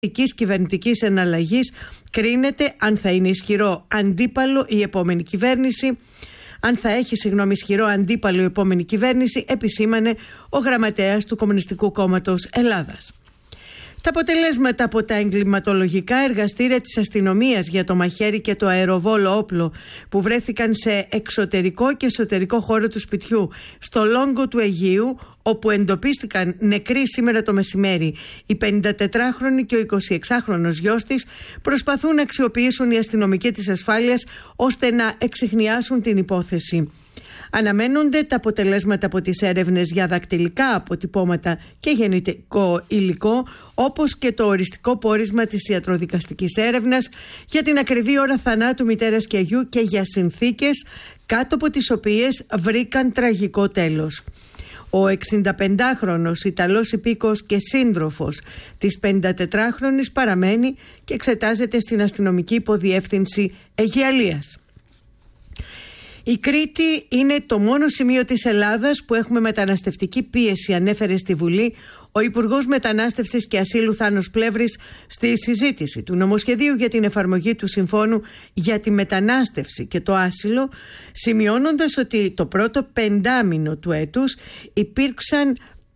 κυβερνητικής εναλλαγής κρίνεται αν θα είναι ισχυρό αντίπαλο η επόμενη κυβέρνηση. Αν θα έχει ισχυρό αντίπαλο η επόμενη κυβέρνηση, επισήμανε ο γραμματέας του Κομμουνιστικού Κόμματος Ελλάδας. Τα αποτελέσματα από τα εγκληματολογικά εργαστήρια της αστυνομίας για το μαχαίρι και το αεροβόλο όπλο που βρέθηκαν σε εξωτερικό και εσωτερικό χώρο του σπιτιού στο Λόγκο του Αιγείου, όπου εντοπίστηκαν νεκροί σήμερα το μεσημέρι η 54χρονη και ο 26χρονος γιος της, προσπαθούν να αξιοποιήσουν οι αστυνομικοί της ασφάλειας ώστε να εξιχνιάσουν την υπόθεση. Αναμένονται τα αποτελέσματα από τις έρευνες για δακτυλικά αποτυπώματα και γεννητικό υλικό, όπως και το οριστικό πόρισμα της ιατροδικαστικής έρευνας για την ακριβή ώρα θανάτου μητέρας και γιου και για συνθήκες κάτω από τις οποίες βρήκαν τραγικό τέλος. Ο 65χρονος Ιταλός υπήκος και σύντροφος της 54χρονης παραμένει και εξετάζεται στην αστυνομική υποδιεύθυνση Αιγιαλίας. Η Κρήτη είναι το μόνο σημείο της Ελλάδας που έχουμε μεταναστευτική πίεση, ανέφερε στη Βουλή ο Υπουργός Μετανάστευσης και Ασύλου Θάνος Πλεύρης στη συζήτηση του νομοσχεδίου για την εφαρμογή του Συμφώνου για τη Μετανάστευση και το Άσυλο, σημειώνοντας ότι το πρώτο πεντάμινο του έτους υπήρξαν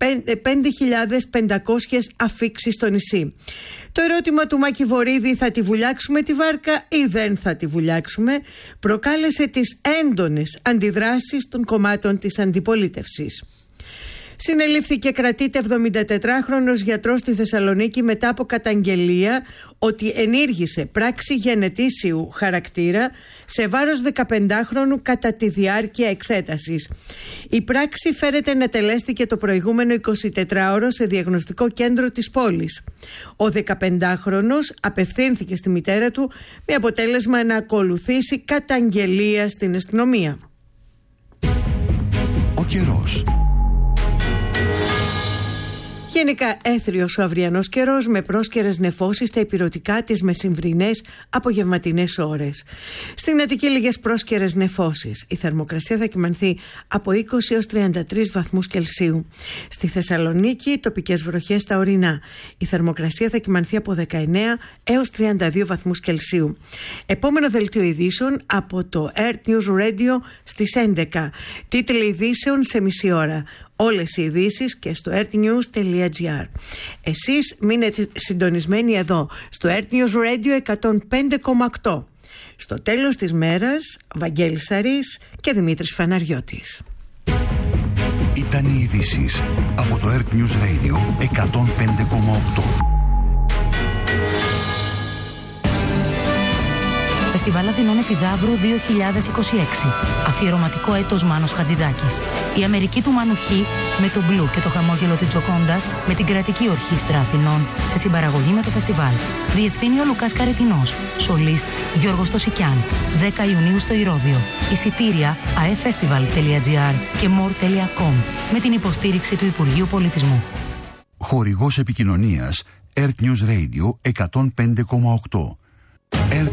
5.500 αφίξεις στο νησί. Το ερώτημα του Μάκη Βορίδη, θα τη βουλιάξουμε τη βάρκα ή δεν θα τη βουλιάξουμε, προκάλεσε τις έντονες αντιδράσεις των κομμάτων της αντιπολίτευσης. Συνελήφθηκε, κρατείται 74χρονος γιατρός στη Θεσσαλονίκη μετά από καταγγελία ότι ενήργησε πράξη γενετήσιου χαρακτήρα σε βάρος 15χρονου κατά τη διάρκεια εξέτασης. Η πράξη φέρεται να τελέστηκε το προηγούμενο 24ωρο σε διαγνωστικό κέντρο της πόλης. Ο 15χρονος απευθύνθηκε στη μητέρα του με αποτέλεσμα να ακολουθήσει καταγγελία στην αστυνομία. Ο καιρός. Γενικά έθριος ο αυριανός καιρός με πρόσκαιρες νεφώσεις στα ηπειρωτικά τις μεσημβρινές απογευματινές ώρες. Στην Αττική λίγες πρόσκαιρες νεφώσεις. Η θερμοκρασία θα κυμανθεί από 20 έως 33 βαθμούς Κελσίου. Στη Θεσσαλονίκη τοπικές βροχές στα ορεινά. Η θερμοκρασία θα κυμανθεί από 19 έως 32 βαθμούς Κελσίου. Επόμενο δελτίο ειδήσεων από το Earth News Radio στις 11. Τίτλοι ειδήσεων σε μισή ώρα. Όλες οι ειδήσεις και στο earthnews.gr. Εσείς μείνετε συντονισμένοι εδώ στο Earth News Radio 105,8. Στο τέλος της μέρας, Βαγγέλης Σαρής και Δημήτρης Φαναριώτης. Ήταν οι ειδήσεις από το Earth News Radio 105,8. Φεστιβάλ Αθηνών Επιδαύρου 2026. Αφιερωματικό έτος Μάνος Χατζηδάκης. Η Αμερική του Μάνου Χ με τον Μπλου και το χαμόγελο της Τζοκόντας με την Κρατική Ορχήστρα Αθηνών σε συμπαραγωγή με το φεστιβάλ. Διευθύνει ο Λουκάς Καρετινός. Σολίστ Γιώργος Τοσικιάν. 10 Ιουνίου στο Ηρώδειο. Εισιτήρια aefestival.gr και more.com με την υποστήριξη του Υπουργείου Πολιτισμού. Χορηγός επικοινωνίας Earth News Radio 105,8.